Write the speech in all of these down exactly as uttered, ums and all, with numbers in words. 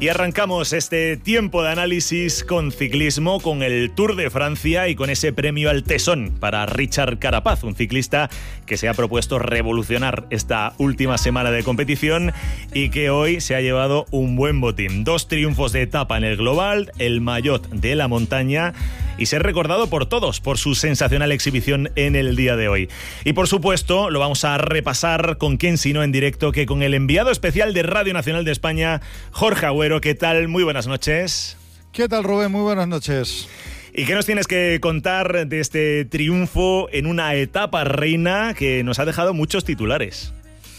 Y arrancamos este tiempo de análisis con ciclismo, con el Tour de Francia y con ese premio al tesón para Richard Carapaz, un ciclista que se ha propuesto revolucionar esta última semana de competición y que hoy se ha llevado un buen botín. Dos triunfos de etapa en el global, el maillot de la montaña y ser recordado por todos por su sensacional exhibición en el día de hoy. Y por supuesto lo vamos a repasar con quién sino en directo que con el enviado especial de Radio Nacional de España, Jorge Agüero. ¿Qué tal? Muy buenas noches. ¿Qué tal, Rubén? Muy buenas noches. ¿Y qué nos tienes que contar de este triunfo en una etapa reina que nos ha dejado muchos titulares?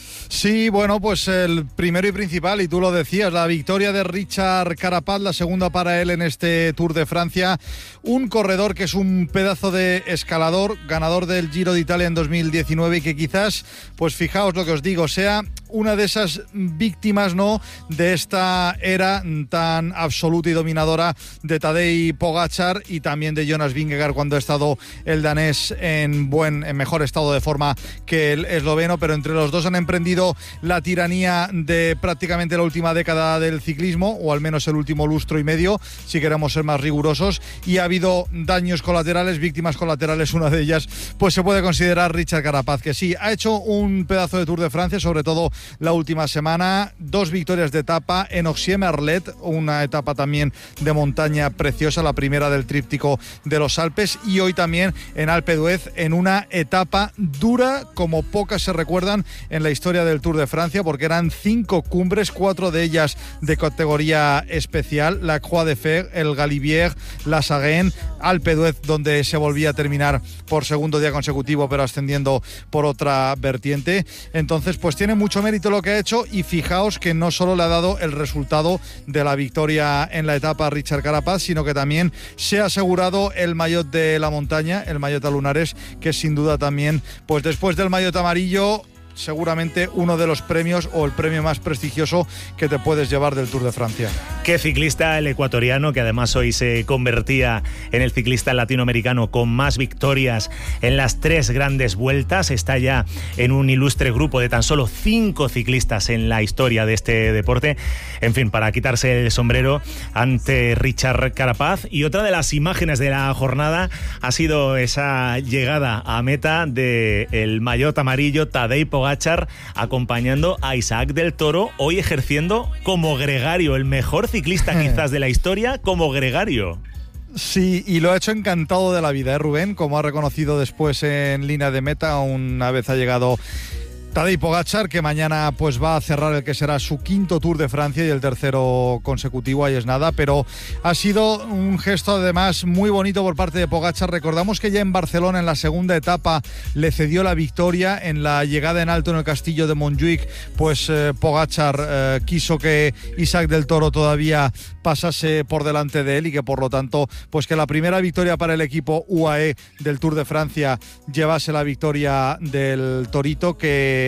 Sí, bueno, pues el primero y principal, y tú lo decías, la victoria de Richard Carapaz, la segunda para él en este Tour de Francia. Un corredor que es un pedazo de escalador, ganador del Giro de Italia en dos mil diecinueve y que quizás, pues fijaos lo que os digo, sea una de esas víctimas, ¿no?, de esta era tan absoluta y dominadora de Tadej Pogačar y también de Jonas Vingegaard cuando ha estado el danés en buen, en mejor estado de forma que el esloveno, pero entre los dos han emprendido la tiranía de prácticamente la última década del ciclismo, o al menos el último lustro y medio, si queremos ser más rigurosos, y ha habido daños colaterales, víctimas colaterales, una de ellas pues se puede considerar Richard Carapaz, que sí, ha hecho un pedazo de Tour de Francia, sobre todo la última semana, dos victorias de etapa en Oxie-Merlet, una etapa también de montaña preciosa, la primera del tríptico de los Alpes, y hoy también en Alpe d'Huez, en una etapa dura como pocas se recuerdan en la historia del Tour de Francia, porque eran cinco cumbres, cuatro de ellas de categoría especial, la Croix de Fer, el Galibier, la Saguen, Alpe d'Huez, donde se volvía a terminar por segundo día consecutivo, pero ascendiendo por otra vertiente. Entonces, pues tiene mucho mérito lo que ha hecho, y fijaos que no solo le ha dado el resultado de la victoria en la etapa a Richard Carapaz, sino que también se ha asegurado el maillot de la montaña, el maillot a lunares, que sin duda también, pues después del maillot amarillo, seguramente uno de los premios o el premio más prestigioso que te puedes llevar del Tour de Francia. Qué ciclista el ecuatoriano, que además hoy se convertía en el ciclista latinoamericano con más victorias en las tres grandes vueltas. Está ya en un ilustre grupo de tan solo cinco ciclistas en la historia de este deporte. En fin, para quitarse el sombrero ante Richard Carapaz. Y otra de las imágenes de la jornada ha sido esa llegada a meta del maillot amarillo Tadej Pogačar, acompañando a Isaac del Toro, hoy ejerciendo como gregario, el mejor ciclista quizás de la historia como gregario. Sí, y lo ha hecho encantado de la vida, ¿eh, Rubén? Como ha reconocido después en línea de meta, una vez ha llegado Tadej Pogačar, que mañana pues va a cerrar el que será su quinto Tour de Francia y el tercero consecutivo, ahí es nada, pero ha sido un gesto además muy bonito por parte de Pogačar. Recordamos que ya en Barcelona, en la segunda etapa, le cedió la victoria en la llegada en alto en el castillo de Montjuïc, pues eh, Pogačar eh, quiso que Isaac del Toro todavía pasase por delante de él y que por lo tanto pues que la primera victoria para el equipo U A E del Tour de Francia llevase la victoria del Torito, que